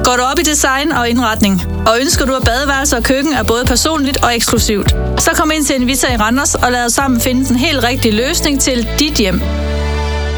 Går du op i design og indretning, og ønsker du, at badeværelse og køkken er både personligt og eksklusivt, så kom ind til Invita i Randers og lad os sammen finde den helt rigtige løsning til dit hjem.